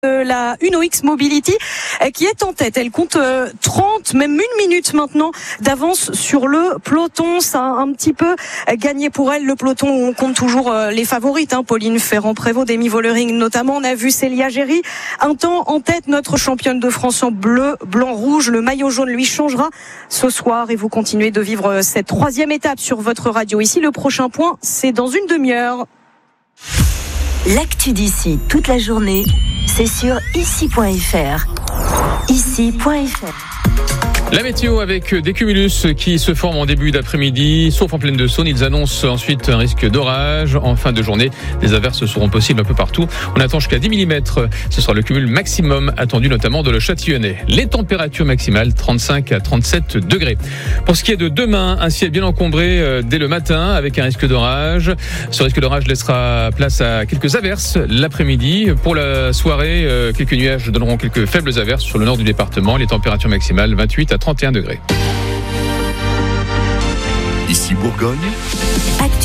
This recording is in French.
La UNOX Mobility qui est en tête. Elle compte 30, même une minute maintenant d'avance sur le peloton. Ça a un petit peu gagné pour elle. Le peloton, on compte toujours les favorites. Pauline Ferrand-Prévot, Demi Vollering notamment. On a vu Célia Géry un temps en tête, notre championne de France en bleu, blanc, rouge. Le maillot jaune lui changera ce soir et vous continuez de vivre cette troisième étape sur votre radio. Ici, le prochain point, c'est dans une demi-heure. L'actu d'ici toute la journée, c'est sur ici.fr. Ici.fr. La météo avec des cumulus qui se forment en début d'après-midi, sauf en plaine de Saône. Ils annoncent ensuite un risque d'orage en fin de journée. Les averses seront possibles un peu partout. On attend jusqu'à 10 mm. Ce sera le cumul maximum attendu notamment de le Châtillonnais. Les températures maximales 35 à 37 degrés. Pour ce qui est de demain, un ciel bien encombré dès le matin avec un risque d'orage. Ce risque d'orage laissera place à quelques averses l'après-midi. Pour la soirée, quelques nuages donneront quelques faibles averses sur le nord du département. Les températures maximales 28 à 31 degrés. Ici Bourgogne.